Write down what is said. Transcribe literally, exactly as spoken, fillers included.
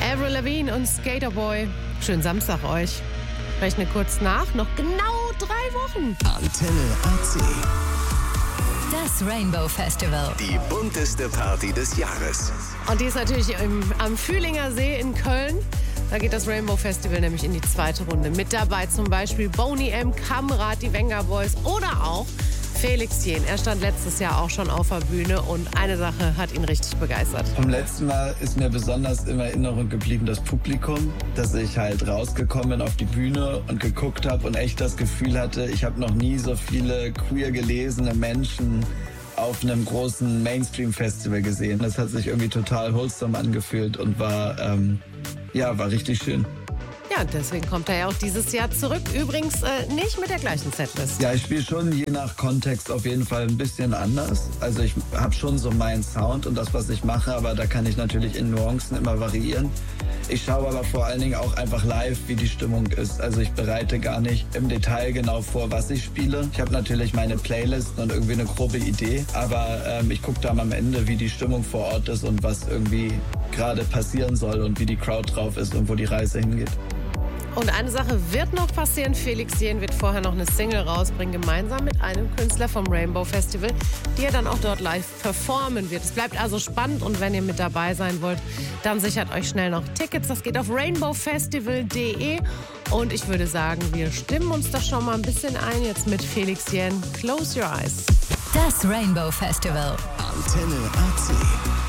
Avril Lavigne und Skater Boy. Schönen Samstag euch. Rechne kurz nach, noch genau drei Wochen. Antenne A C. Das Rainbow Festival. Die bunteste Party des Jahres. Und die ist natürlich im, am Fühlinger See in Köln. Da geht das Rainbow Festival nämlich in die zweite Runde. Mit dabei zum Beispiel Boney M., Kamrat, die Venga Boys oder auch Felix Jähn. Er stand letztes Jahr auch schon auf der Bühne und eine Sache hat ihn richtig begeistert. Vom letzten Mal ist mir besonders in Erinnerung geblieben das Publikum, dass ich halt rausgekommen bin auf die Bühne und geguckt habe und echt das Gefühl hatte, ich habe noch nie so viele queer gelesene Menschen auf einem großen Mainstream-Festival gesehen. Das hat sich irgendwie total wholesome angefühlt und war, ähm, ja, war richtig schön. Ja, deswegen kommt er ja auch dieses Jahr zurück. Übrigens äh, nicht mit der gleichen Setlist. Ja, ich spiele schon je nach Kontext auf jeden Fall ein bisschen anders. Also ich habe schon so meinen Sound und das, was ich mache, aber da kann ich natürlich in Nuancen immer variieren. Ich schaue aber vor allen Dingen auch einfach live, wie die Stimmung ist. Also ich bereite gar nicht im Detail genau vor, was ich spiele. Ich habe natürlich meine Playlisten und irgendwie eine grobe Idee, aber ähm, ich gucke dann am Ende, wie die Stimmung vor Ort ist und was irgendwie gerade passieren soll und wie die Crowd drauf ist und wo die Reise hingeht. Und eine Sache wird noch passieren. Felix Jähn wird vorher noch eine Single rausbringen, gemeinsam mit einem Künstler vom Rainbow Festival, die er dann auch dort live performen wird. Es bleibt also spannend und wenn ihr mit dabei sein wollt, dann sichert euch schnell noch Tickets. Das geht auf rainbow festival punkt de und ich würde sagen, wir stimmen uns da schon mal ein bisschen ein jetzt mit Felix Jähn. Close your eyes. Das Rainbow Festival. Antenne A C.